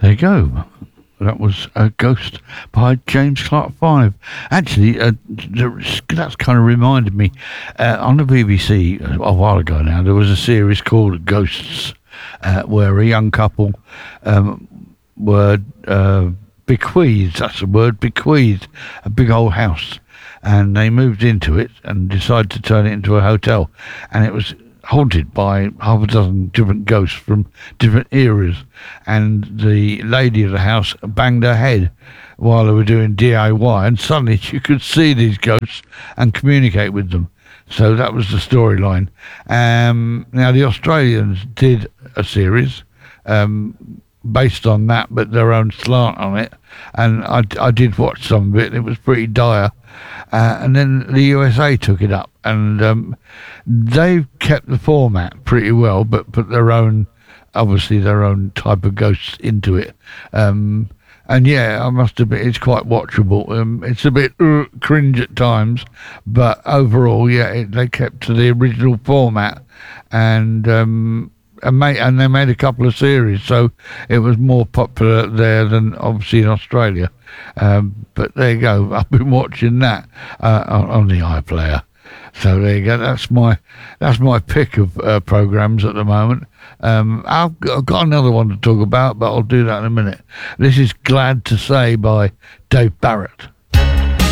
There you go. That was a Ghost by James Clark 5. Actually, that's kind of reminded me. On the BBC a while ago now, there was a series called Ghosts, where a young couple were bequeathed, that's the word, bequeathed a big old house. And they moved into it and decided to turn it into a hotel. And it was haunted by half a dozen different ghosts from different eras, and the lady of the house banged her head while they were doing DIY, and suddenly she could see these ghosts and communicate with them. So that was the storyline. Now the Australians did a series based on that, but their own slant on it, and I did watch some of it. It was pretty dire. And then the USA took it up, and they've kept the format pretty well, but put their own, obviously their own type of ghosts into it. And yeah, I must admit, it's quite watchable. It's a bit cringe at times, but overall, yeah, they kept to the original format, and they made a couple of series, so it was more popular there than obviously in Australia. But there you go. I've been watching that on the iPlayer. So there you go. That's my pick of programs at the moment. I've got another one to talk about, but I'll do that in a minute. This is Glad to Say by Dave Barrett.